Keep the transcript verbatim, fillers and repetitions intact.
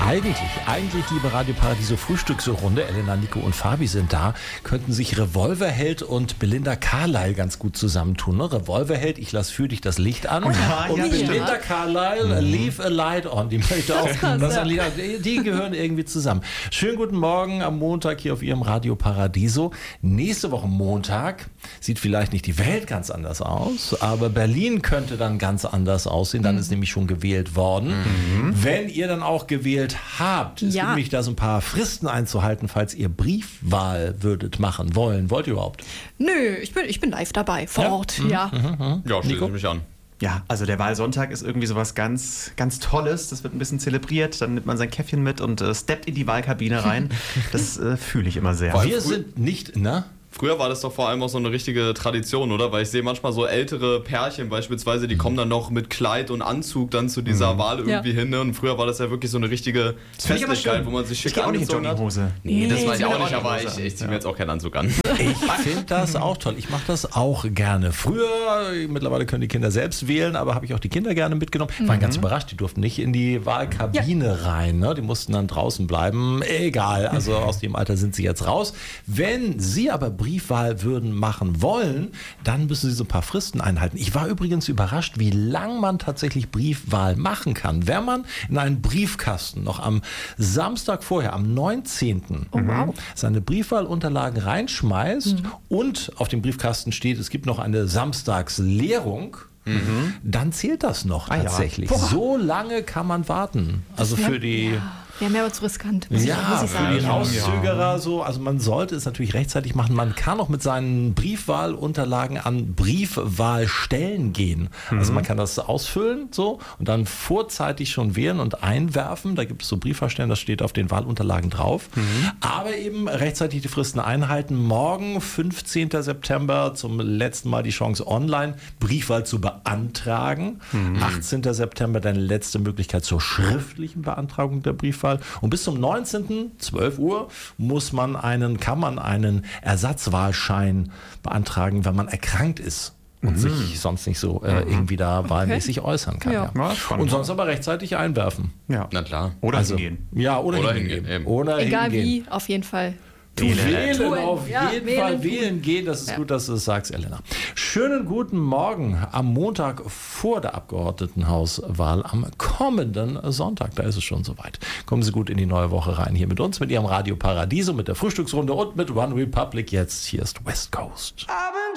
Eigentlich, eigentlich, liebe Radio Paradiso Frühstücksrunde, Elena, Nico und Fabi sind da, könnten sich Revolverheld und Belinda Carlisle ganz gut zusammentun. Ne? Revolverheld, ich lass für dich das Licht an. Ja, und ja, Belinda ja. Carlisle, Mhm. Leave a Light on. Die möchte auch, Das das ja. ein Lied, die, die gehören irgendwie zusammen. Schönen guten Morgen am Montag hier auf Ihrem Radio Paradiso. Nächste Woche Montag sieht vielleicht nicht die Welt ganz anders aus, aber Berlin könnte dann ganz anders aussehen. Dann mhm. ist nämlich schon gewählt worden. Mhm. Wenn ihr dann auch gewählt habt, es Ja. gibt nämlich da so ein paar Fristen einzuhalten, falls ihr Briefwahl würdet machen wollen. Wollt ihr überhaupt? Nö, ich bin, ich bin live dabei, vor Ja? Ort, Mhm. ja. Mhm. Ja, schließe ich mich an. Ja, also der Wahlsonntag ist irgendwie sowas ganz, ganz Tolles. Das wird ein bisschen zelebriert. Dann nimmt man sein Käffchen mit und äh, steppt in die Wahlkabine rein. Das äh, fühle ich immer sehr. Wir sind nicht, na? Früher war das doch vor allem auch so eine richtige Tradition, oder? Weil ich sehe manchmal so ältere Pärchen beispielsweise, die kommen dann noch mit Kleid und Anzug dann zu dieser Mhm. Wahl irgendwie Ja. hin. Ne? Und früher war das ja wirklich so eine richtige Das finde ich aber Festlichkeit, schön. wo man sich schick Ich gehe auch nicht in angezogen hat. Jogginghose. Nee, das Nee, weiß ich ich auch will nicht, auch aber nicht. ich, ich ziehe mir jetzt auch keinen Anzug an. Ich finde das auch toll. Ich mache das auch gerne. Früher, mittlerweile können die Kinder selbst wählen, aber habe ich auch die Kinder gerne mitgenommen. Waren ganz überrascht, die durften nicht in die Wahlkabine rein. Ne? Die mussten dann draußen bleiben. Egal, also aus dem Alter sind sie jetzt raus. Wenn Sie aber Briefwahl würden machen wollen, dann müssen Sie so ein paar Fristen einhalten. Ich war übrigens überrascht, wie lang man tatsächlich Briefwahl machen kann. Wenn man in einen Briefkasten noch am Samstag vorher, am neunzehnten Oh, wow. seine Briefwahlunterlagen reinschmeißt Mhm. und auf dem Briefkasten steht, es gibt noch eine Samstagsleerung, Mhm. dann zählt das noch Ah ja. tatsächlich. Boah. So lange kann man warten. Also für die... Ja, wäre mir aber zu riskant, muss, Ja, ich, muss ich für sagen. die Rauszögerer so. Also man sollte es natürlich rechtzeitig machen. Man kann auch mit seinen Briefwahlunterlagen an Briefwahlstellen gehen. Also man kann das ausfüllen so und dann vorzeitig schon wählen und einwerfen. Da gibt es so Briefwahlstellen, das steht auf den Wahlunterlagen drauf. Aber eben rechtzeitig die Fristen einhalten. Morgen, fünfzehnten September, zum letzten Mal die Chance, online Briefwahl zu beantragen. achtzehnten September dann letzte Möglichkeit zur schriftlichen Beantragung der Briefwahl. Und bis zum neunzehnten zwölf Uhr muss man einen, kann man einen Ersatzwahlschein beantragen, wenn man erkrankt ist und sich sonst nicht so äh, irgendwie da wahlmäßig äußern kann. Ja. Ja. Ja, spannend. Und sonst aber rechtzeitig einwerfen. Ja. Na klar. Oder Also, hingehen. Ja, oder, Oder hingehen. hingehen, eben. Oder Egal hingehen. wie, auf jeden Fall. Du Wählen. wählen, Tun. auf Ja, jeden wählen, Fall tun. wählen gehen. Das ist Ja. gut, dass du es sagst, Elena. Schönen guten Morgen am Montag vor der Abgeordnetenhauswahl am kommenden Sonntag. Da ist es schon soweit. Kommen Sie gut in die neue Woche rein. Hier mit uns, mit Ihrem Radio Paradiso, mit der Frühstücksrunde und mit One Republic. Jetzt hier ist West Coast.